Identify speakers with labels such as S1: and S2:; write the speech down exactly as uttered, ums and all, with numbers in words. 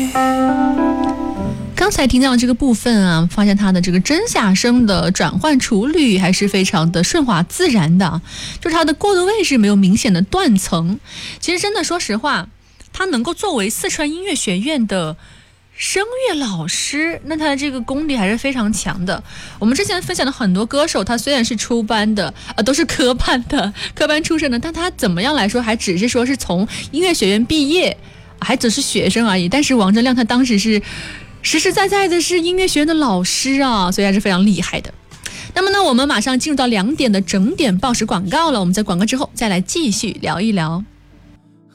S1: 刚才听到这个部分啊，发现它的这个真假声的转换处理还是非常的顺滑自然的，就是它的过渡位置没有明显的断层。其实真的说实话，它能够作为四川音乐学院的声乐老师，那他的这个功力还是非常强的。我们之前分享的很多歌手，他虽然是初班的，呃，都是科班的，科班出身的，但他怎么样来说，还只是说是从音乐学院毕业，还只是学生而已。但是王铮亮他当时是实实在在的是音乐学院的老师啊，所以还是非常厉害的。那么呢，我们马上进入到两点的整点报时广告了，我们在广告之后再来继续聊一聊。